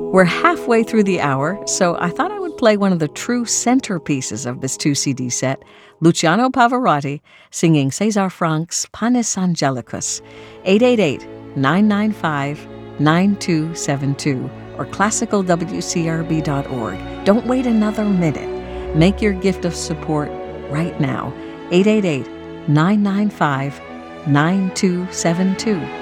We're halfway through the hour, so I thought I would play one of the true centerpieces of this 2 CD set, Luciano Pavarotti singing Cesar Franck's Panis Angelicus, 888-995-9272 or classicalwcrb.org. Don't wait another minute. Make your gift of support right now, 888-995-9272.